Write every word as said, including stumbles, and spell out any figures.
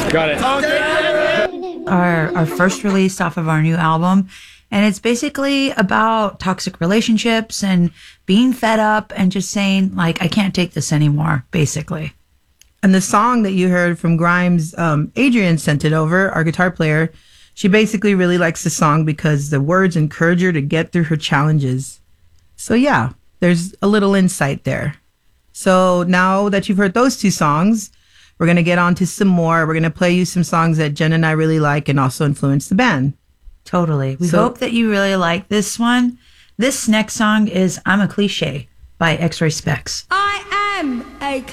Got it. Our, our first release off of our new album. And it's basically about toxic relationships and being fed up and just saying, like, I can't take this anymore, basically. And the song that you heard from Grimes, um, Adrian sent it over, our guitar player. She basically really likes the song because the words encourage her to get through her challenges. So yeah, there's a little insight there. So now that you've heard those two songs, we're going to get on to some more. We're going to play you some songs that Jen and I really like and also influence the band. Totally. We So- hope that you really like this one. This next song is I'm a Cliche by X-Ray Specs. I am a